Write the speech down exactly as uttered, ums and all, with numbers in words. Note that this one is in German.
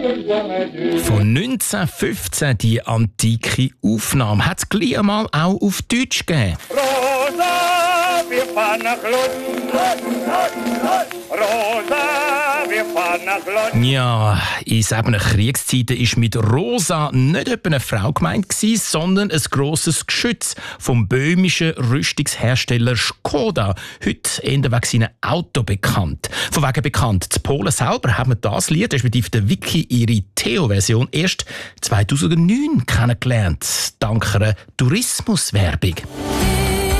Von neunzehnhundertfünfzehn die antike Aufnahme hat es gleich einmal auch auf Deutsch gegeben. Rosa, wir fahren nach Lund. Rosa, wir fahren nach Lund. Ja, in sieben Kriegszeiten war mit Rosa nicht etwa eine Frau gemeint gewesen, sondern ein grosses Geschütz vom böhmischen Rüstungshersteller Skoda. Heute eher wegen seinem Auto bekannt. Von wegen bekannt. Die Polen selber haben das Lied, respektive der Wiki, ihre Theo-Version, erst zweitausendneun kennengelernt. Dank einer Tourismuswerbung.